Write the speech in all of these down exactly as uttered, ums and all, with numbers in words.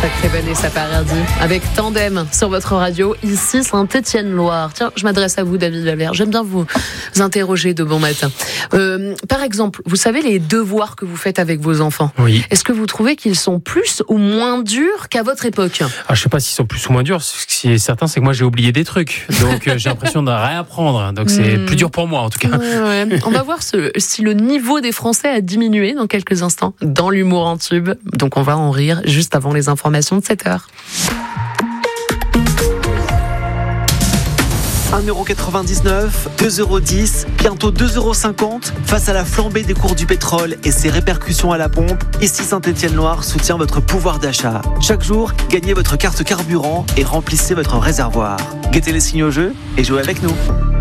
Sacrée Vanessa Paradis avec Tandem sur votre radio, ici Saint-Étienne-Loire. Tiens, je m'adresse à vous, David Valère. J'aime bien vous interroger de bon matin. Euh, par exemple, vous savez les devoirs que vous faites avec vos enfants. Oui. Est-ce que vous trouvez qu'ils sont plus ou moins durs qu'à votre époque ? Ah, je sais pas s'ils sont plus ou moins durs. Ce qui est certain, c'est que moi j'ai oublié des trucs. Donc euh, j'ai l'impression de réapprendre. Donc c'est mmh. plus dur pour moi en tout cas. Ouais, ouais. On va voir ce, si le niveau des Français a diminué dans quelques instants dans l'humour en tube. Donc on va en rire juste avant les informations de sept heures. un euro quatre-vingt-dix-neuf, deux euros dix, bientôt deux euros cinquante. Face à la flambée des cours du pétrole et ses répercussions à la pompe, ici Saint-Étienne-Loire soutient votre pouvoir d'achat. Chaque jour, gagnez votre carte carburant et remplissez votre réservoir. Guettez les signes au jeu et jouez avec nous.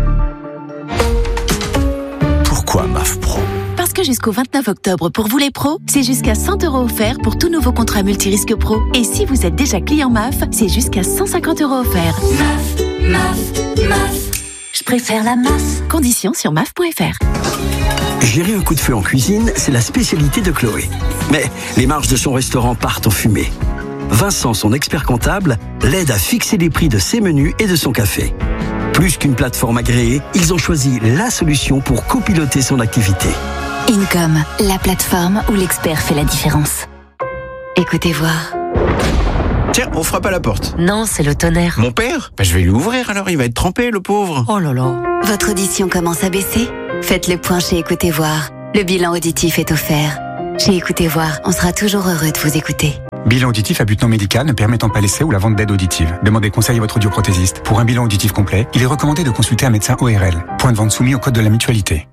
Pourquoi M A F Pro ? Parce que jusqu'au vingt-neuf octobre, pour vous les pros, c'est jusqu'à cent euros offerts pour tout nouveau contrat multirisque pro. Et si vous êtes déjà client M A F, c'est jusqu'à cent cinquante euros offerts. M A F, M A F, M A F. Je préfère la M A F. Conditions sur M A F point F R. Gérer un coup de feu en cuisine, c'est la spécialité de Chloé. Mais les marges de son restaurant partent en fumée. Vincent, son expert comptable, l'aide à fixer les prix de ses menus et de son café. Plus qu'une plateforme agréée, ils ont choisi la solution pour copiloter son activité. Income, la plateforme où l'expert fait la différence. Écoutez voir. Tiens, on frappe à la porte. Non, c'est le tonnerre. Mon père ? Ben, je vais lui ouvrir alors, il va être trempé, le pauvre. Oh là là. Votre audition commence à baisser ? Faites le point chez Écoutez Voir. Le bilan auditif est offert. Chez Écoutez Voir, on sera toujours heureux de vous écouter. Bilan auditif à but non médical ne permettant pas l'essai ou la vente d'aide auditive. Demandez conseil à votre audioprothésiste. Pour un bilan auditif complet, il est recommandé de consulter un médecin O R L. Point de vente soumis au code de la mutualité.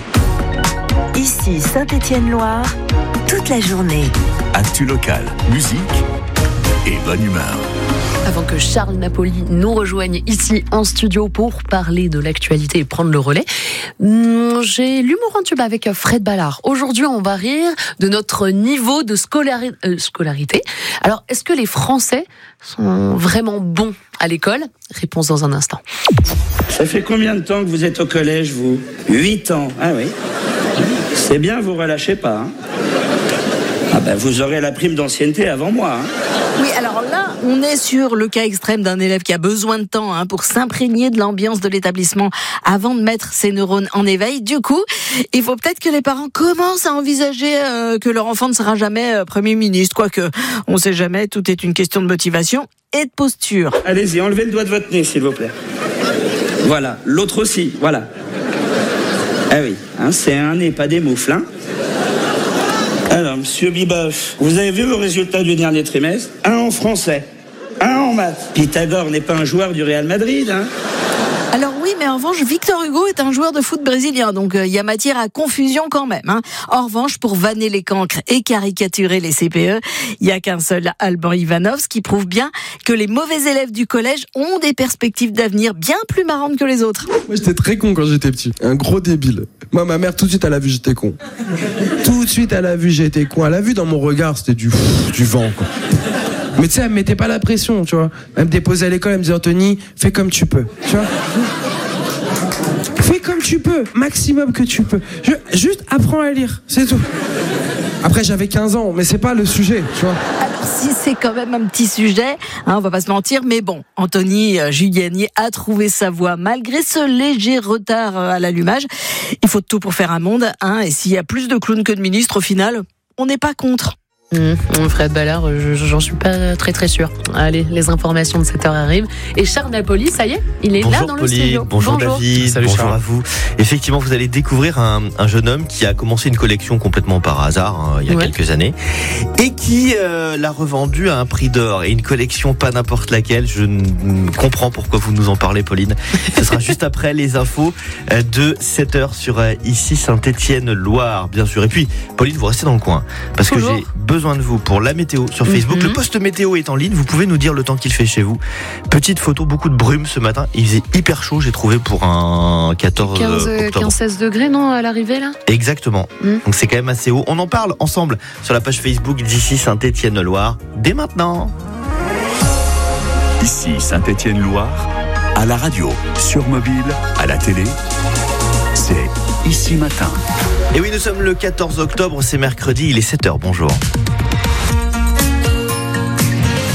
Ici Saint-Étienne-Loire, toute la journée. Actu locale, musique et bonne humeur. Avant que Charles Napoli nous rejoigne ici en studio pour parler de l'actualité et prendre le relais, j'ai l'humour en tube avec Fred Ballard. Aujourd'hui, on va rire de notre niveau de scolari- euh, scolarité. Alors, est-ce que les Français sont vraiment bons à l'école ? Réponse dans un instant. Ça fait combien de temps que vous êtes au collège, vous ? Huit ans. Ah oui. C'est bien, vous relâchez pas. Hein. Ah ben, vous aurez la prime d'ancienneté avant moi. Hein. Oui, alors là, on est sur le cas extrême d'un élève qui a besoin de temps hein, pour s'imprégner de l'ambiance de l'établissement avant de mettre ses neurones en éveil. Du coup, il faut peut-être que les parents commencent à envisager euh, que leur enfant ne sera jamais euh, Premier ministre. Quoique, on sait jamais, tout est une question de motivation et de posture. Allez-y, enlevez le doigt de votre nez, s'il vous plaît. Voilà, l'autre aussi, voilà. Ah oui, hein, c'est un nez, pas des moufles, hein. Alors, monsieur Biboff, vous avez vu vos résultats du dernier trimestre ? Un en français, un en maths. Pythagore n'est pas un joueur du Real Madrid, hein ? Alors oui, mais en revanche, Victor Hugo est un joueur de foot brésilien, donc il euh, y a matière à confusion quand même. Hein. En revanche, pour vanner les cancres et caricaturer les C P E, il n'y a qu'un seul Alban Ivanov, qui prouve bien que les mauvais élèves du collège ont des perspectives d'avenir bien plus marrantes que les autres. Moi, j'étais très con quand j'étais petit, un gros débile. Moi, ma mère, tout de suite, elle a vu j'étais con. Tout de suite, elle a vu j'étais con. Elle a vu dans mon regard, c'était du, du vent, quoi. Mais tu sais, elle me mettait pas la pression, tu vois. Elle me déposait à l'école, elle me disait, Anthony, fais comme tu peux, tu vois. Fais comme tu peux, maximum que tu peux. Je, juste apprends à lire, c'est tout. Après, j'avais quinze ans, mais c'est pas le sujet, tu vois. Alors, si c'est quand même un petit sujet, hein, on va pas se mentir, mais bon, Anthony euh, Giuliani a trouvé sa voie malgré ce léger retard euh, à l'allumage. Il faut tout pour faire un monde, hein, et s'il y a plus de clowns que de ministres, au final, on n'est pas contre. Mmh, Fred Ballard, je, j'en suis pas très très sûre. Allez, les informations de cette heure arrivent. Et Charles Napoli, ça y est, il est bonjour là dans Pauline, le studio. Bonjour, bonjour David, Salut bonjour Charles. à vous. Effectivement, vous allez découvrir un, un jeune homme qui a commencé une collection complètement par hasard hein, il y a ouais. quelques années et qui euh, l'a revendue à un prix d'or. Et une collection pas n'importe laquelle. Je n- comprends pourquoi vous nous en parlez, Pauline. Ce sera juste après les infos de sept heures sur euh, ici Saint-Étienne-Loire, bien sûr. Et puis, Pauline, vous restez dans le coin parce Bonjour. que j'ai besoin de vous pour la météo sur Facebook. Mm-hmm. Le post météo est en ligne. Vous pouvez nous dire le temps qu'il fait chez vous. Petite photo, beaucoup de brume ce matin. Il faisait hyper chaud, j'ai trouvé, pour un quatorze octobre. quinze seize degrés, non, à l'arrivée, là ? Exactement. Mm. Donc c'est quand même assez haut. On en parle ensemble sur la page Facebook d'ici Saint-Étienne-Loire dès maintenant. Ici Saint-Étienne-Loire, à la radio, sur mobile, à la télé, c'est Ici Matin. Et oui, nous sommes le quatorze octobre, c'est mercredi, il est sept heures. Bonjour.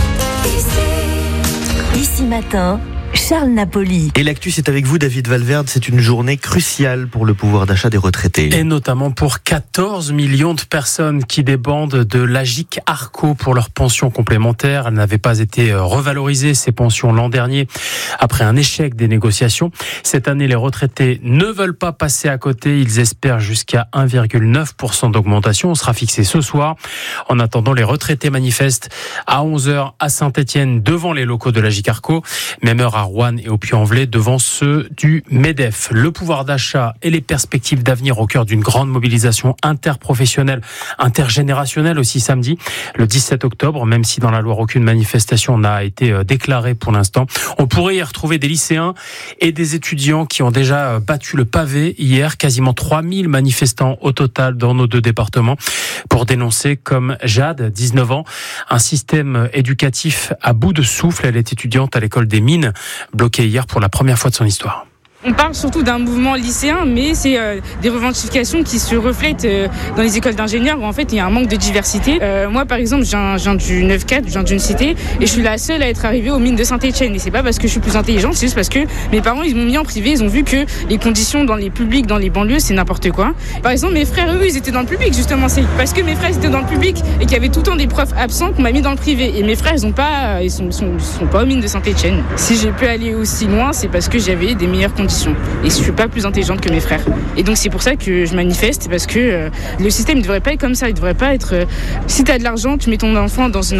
matin, Charles Napoli. Et l'actu, c'est avec vous, David Valverde. C'est une journée cruciale pour le pouvoir d'achat des retraités. Et notamment pour quatorze millions de personnes qui dépendent de l'Agic Arco pour leur pension complémentaire. Elles n'avaient pas été revalorisées, ces pensions, l'an dernier, après un échec des négociations. Cette année, les retraités ne veulent pas passer à côté. Ils espèrent jusqu'à un virgule neuf pour cent d'augmentation. On sera fixé ce soir. En attendant, les retraités manifestent à onze heures à Saint-Étienne devant les locaux de l'Agic Arco. Même heure à Rouen et au Puy-en-Velay devant ceux du MEDEF. Le pouvoir d'achat et les perspectives d'avenir au cœur d'une grande mobilisation interprofessionnelle, intergénérationnelle aussi samedi, le dix-sept octobre, même si dans la Loire aucune manifestation n'a été déclarée pour l'instant. On pourrait y retrouver des lycéens et des étudiants qui ont déjà battu le pavé hier, quasiment trois mille manifestants au total dans nos deux départements pour dénoncer, comme Jade, dix-neuf ans, un système éducatif à bout de souffle. Elle est étudiante à l'école des Mines, bloquée hier pour la première fois de son histoire. On parle surtout d'un mouvement lycéen, mais c'est euh, des revendications qui se reflètent euh, dans les écoles d'ingénieurs où en fait il y a un manque de diversité. Euh, moi par exemple, je viens, je viens du neuf quatre, je viens d'une cité et je suis la seule à être arrivée aux mines de Saint-Étienne. Et c'est pas parce que je suis plus intelligente, c'est juste parce que mes parents ils m'ont mis en privé, ils ont vu que les conditions dans les publics, dans les banlieues, c'est n'importe quoi. Par exemple, mes frères eux, ils étaient dans le public justement. C'est parce que mes frères étaient dans le public et qu'il y avait tout le temps des profs absents qu'on m'a mis dans le privé. Et mes frères ils ont pas, ils sont, sont, sont pas aux mines de Saint-Étienne. Si j'ai pu aller aussi loin, c'est parce que j'avais des meilleures conditions. Et je suis pas plus intelligente que mes frères. Et donc c'est pour ça que je manifeste, parce que euh, le système ne devrait pas être comme ça. Il devrait pas être. Euh, si tu as de l'argent, tu mets ton enfant dans une